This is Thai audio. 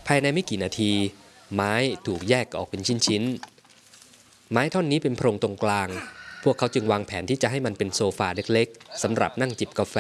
ภายในไม่กี่นาทีไม้ถูกแยกออกเป็นชิ้นๆไม้ท่อนนี้เป็นโพรงตรงกลางพวกเขาจึงวางแผนที่จะให้มันเป็นโซฟาเล็กๆสำหรับนั่งจิบกาแฟ